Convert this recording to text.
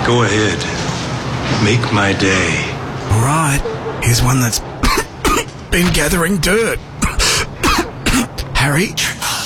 Go ahead. Make my day. All right, here's one that's been gathering dirt. Harry,